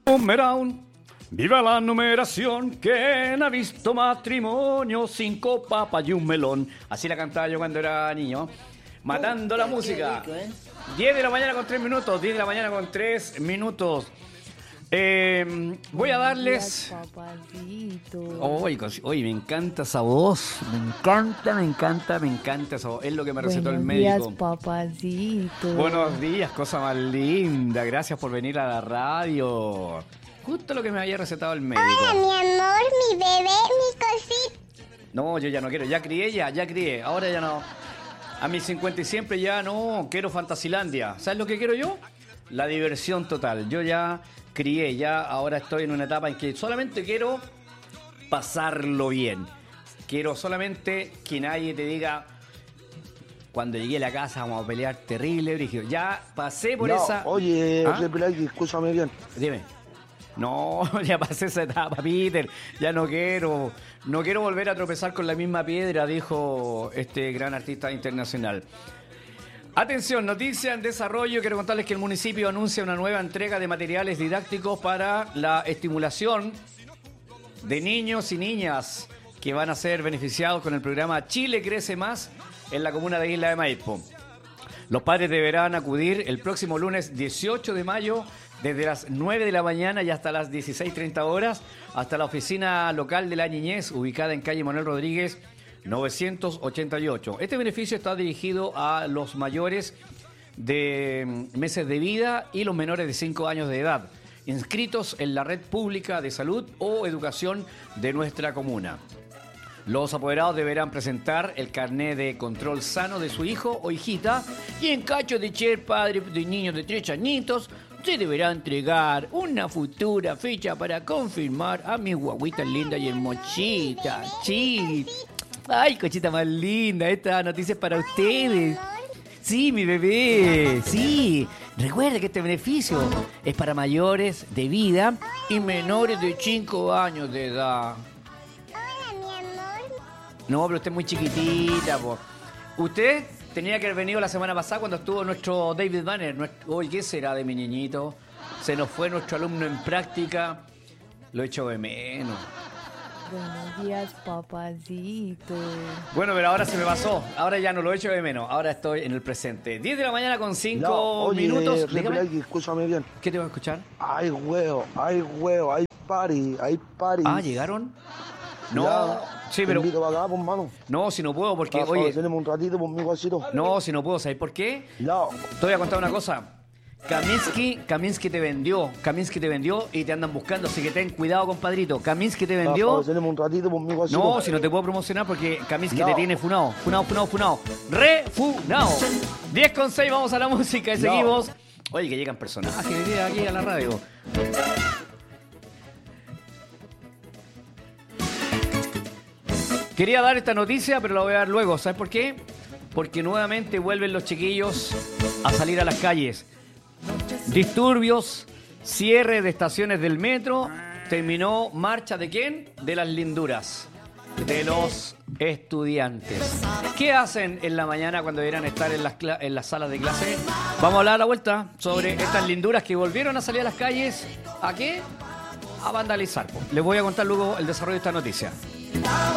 Numeraun, viva la numeración, ¿quién ha visto matrimonio? 5 papas y un melón. Así la cantaba yo cuando era niño. Matando la música. Rico, 10 de la mañana con 3 minutos. 10 de la mañana con 3 minutos. Voy a darles... Oye, me encanta esa voz. Me encanta esa voz. Es lo que me recetó el médico. Buenos días, papacito. Buenos días, cosa más linda. Gracias por venir a la radio. Justo lo que me había recetado el médico. Hola, mi amor, mi bebé, mi cosita. No, yo ya no quiero. Ya crié. Ahora ya no. A mis 50 y siempre ya no. Quiero Fantasilandia. ¿Sabes lo que quiero yo? La diversión total. Yo ya crié, ya ahora estoy en una etapa en que solamente quiero pasarlo bien. Quiero solamente que nadie te diga, cuando llegué a la casa vamos a pelear terrible, brígido. Ya pasé por esa... Oye, ¿Ah? escúchame bien. Dime. No, ya pasé esa etapa, Peter. Ya no quiero. No quiero volver a tropezar con la misma piedra, dijo este gran artista internacional. Atención, noticia en desarrollo. Quiero contarles que el municipio anuncia una nueva entrega de materiales didácticos para la estimulación de niños y niñas que van a ser beneficiados con el programa Chile Crece Más en la comuna de Isla de Maipo. Los padres deberán acudir el próximo lunes 18 de mayo desde las 9 de la mañana y hasta las 16:30 horas hasta la oficina local de la niñez ubicada en calle Manuel Rodríguez 988. Este beneficio está dirigido a los mayores de meses de vida y los menores de 5 años de edad, inscritos en la red pública de salud o educación de nuestra comuna. Los apoderados deberán presentar el carnet de control sano de su hijo o hijita y en caso de ser padre de niños de 3 añitos, se deberá entregar una futura fecha para confirmar a mis guaguitas lindas y hermositas. Sí. Ay, cochita más linda, esta noticia es para ustedes. Sí, mi bebé, sí. Recuerda que este beneficio es para mayores de vida y menores de 5 años de edad. Hola, mi amor. No, pero usted es muy chiquitita, po. Usted tenía que haber venido la semana pasada cuando estuvo nuestro David Banner. Oye, ¿qué será de mi niñito? Se nos fue nuestro alumno en práctica. Lo echo de menos. Buenos días, papacito. Bueno, pero ahora se me pasó. Ahora ya no lo echo de menos. Ahora estoy en el presente. 10 de la mañana con 5 minutos. Dígame. Escúchame bien. ¿Qué te voy a escuchar? Hay huevo, hay party. Ah, ¿llegaron? No, Ya, sí, te pero... invito para acá, pues, mano. No, si no puedo, porque, Rafa, oye... tenemos un ratito, pues, mi guasito. No, si no puedo, ¿sabes por qué? Ya. Te voy a contar una cosa. Kaminsky te vendió y te andan buscando, así que ten cuidado, compadrito. Kaminsky te vendió... Rafa, tenemos un ratito, pues, mi guasito. No, si no te puedo promocionar porque Kaminsky No. te tiene funado. Refunado. 10:06, vamos a la música y No. seguimos. Oye, que llegan personajes de día aquí a la radio. Quería dar esta noticia, pero la voy a dar luego. ¿Sabes por qué? Porque nuevamente vuelven los chiquillos a salir a las calles. Disturbios, cierre de estaciones del metro. Terminó marcha ¿de quién? De las linduras. De los estudiantes. ¿Qué hacen en la mañana cuando deberían estar en las salas de clase? Vamos a hablar a la vuelta sobre estas linduras que volvieron a salir a las calles. ¿A qué? A vandalizar. Les voy a contar luego el desarrollo de esta noticia.